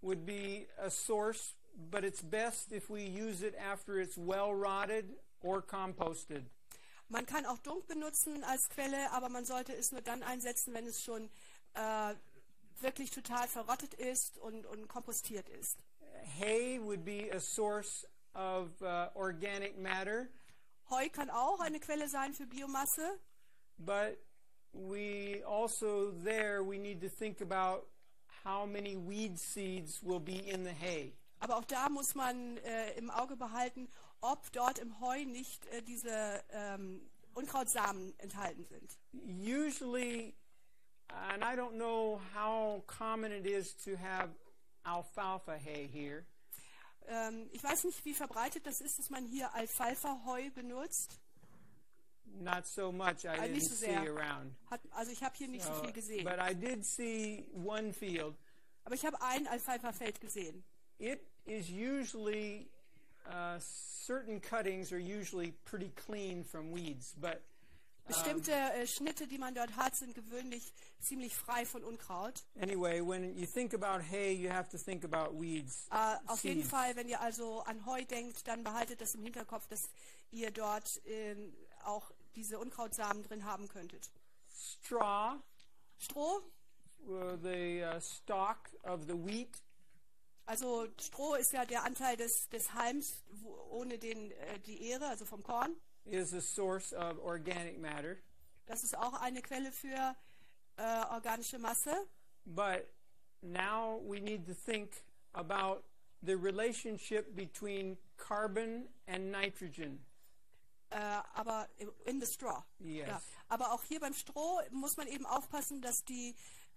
would be a source, but it's best if we use it after it's well rotted or composted. Man kann auch Dung benutzen als Quelle, aber man sollte es nur dann einsetzen, wenn es schon wirklich total verrottet ist und kompostiert ist. Hay would be a source of organic matter. Heu kann auch eine Quelle sein für Biomasse. But we need to think about how many weed seeds will be in the hay. Aber auch da muss man im Auge behalten, ob dort im Heu nicht diese Unkrautsamen enthalten sind. Usually, and I don't know how common it is to have alfalfa hay here. Ich weiß nicht, wie verbreitet das ist, dass man hier Alfalfa-Heu benutzt. Not so much. I didn't Nicht so see sehr. around. Also ich habe hier nicht so viel gesehen. But I did see one field. Aber ich habe ein Alfalfa-Feld gesehen. It is usually certain cuttings are usually pretty clean from weeds, but Bestimmte Schnitte, die man dort hat, sind gewöhnlich ziemlich frei von Unkraut. anyway, when you think about hay, you have to think about weeds. Auf jeden seeds. Fall, wenn ihr also an Heu denkt, dann behaltet das im Hinterkopf, dass ihr dort auch diese Unkrautsamen drin haben könntet. Straw, Stroh, the stalk of the wheat. also Stroh ist ja der Anteil des Halms ohne die Ähre, also vom Korn. Is a source of organic matter. Das ist auch eine Quelle für organische Masse. But now we need to think about the relationship between carbon and nitrogen. Aber in the straw. Yes. Ja. Aber auch hier beim Stroh muss man eben aufpassen, dass die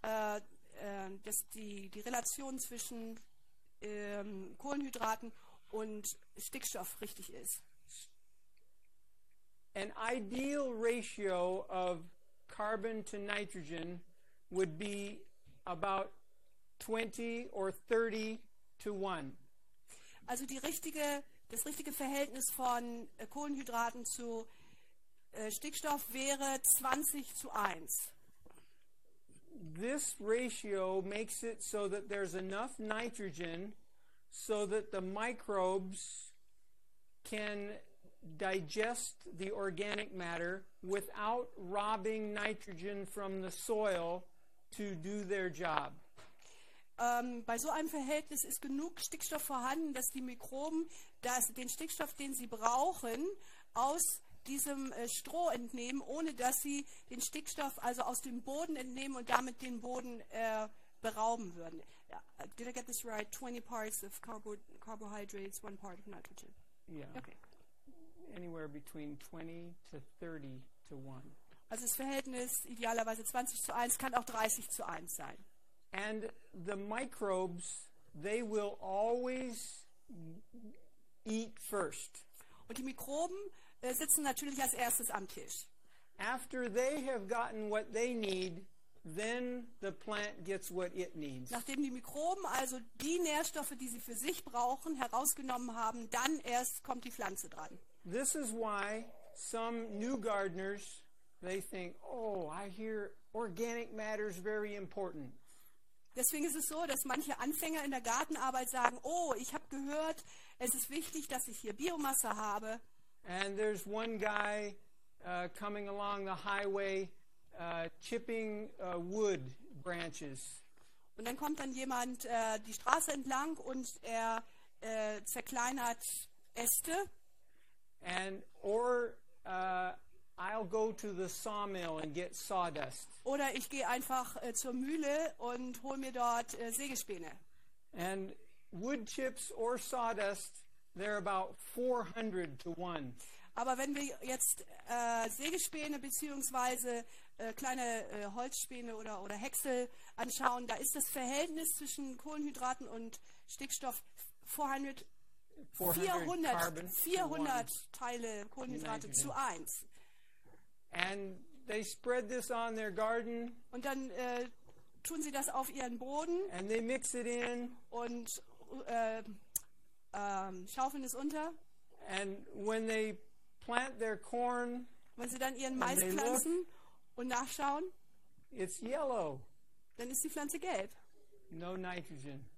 Relation zwischen Kohlenhydraten und Stickstoff richtig ist. An ideal ratio of carbon to nitrogen would be about 20 or 30 to 1. Also das richtige Verhältnis von Kohlenhydraten zu Stickstoff wäre 20:1. This ratio makes it so that there's enough nitrogen so that the microbes can digest the organic matter without robbing nitrogen from the soil to do their job. Bei so einem Verhältnis ist genug Stickstoff vorhanden, dass die Mikroben den Stickstoff, den sie brauchen, aus diesem Stroh entnehmen, ohne dass sie den Stickstoff also aus dem Boden entnehmen und damit den Boden berauben würden. Did I get this right? 20 parts of carbohydrates, 1 part of nitrogen. Yeah. Okay. Anywhere between 20 to 30 to 1. Also das Verhältnis idealerweise 20:1, kann auch 30:1 sein. And the microbes, they will always eat first. Und die Mikroben sitzen natürlich als erstes am Tisch. After they have gotten what they need, then the plant gets what it needs. Nachdem die Mikroben also die Nährstoffe, die sie für sich brauchen, herausgenommen haben, dann erst kommt die Pflanze dran. This is why some new gardeners, they think, oh, I hear organic matter is very important. Deswegen ist es so, dass manche Anfänger in der Gartenarbeit sagen, oh, ich habe gehört, es ist wichtig, dass ich hier Biomasse habe. And there's one guy coming along the highway chipping wood branches. Und dann kommt dann jemand die Straße entlang und er zerkleinert Äste. Or I'll go to the sawmill and get sawdust. Oder ich gehe einfach zur Mühle und hole mir dort Sägespäne. And wood chips or sawdust, they're about 400 to 1. Aber wenn wir jetzt Sägespäne bzw. kleine Holzspäne oder Häcksel anschauen, da ist das Verhältnis zwischen Kohlenhydraten und Stickstoff 400 Teile Kohlenhydrate zu 1. And they spread this on their garden. Und dann tun sie das auf ihren Boden. And they mix it in. Und schaufeln es unter. And when they plant their corn, wenn sie dann ihren Mais pflanzen und nachschauen, it's yellow. Dann ist die Pflanze gelb. No nitrogen.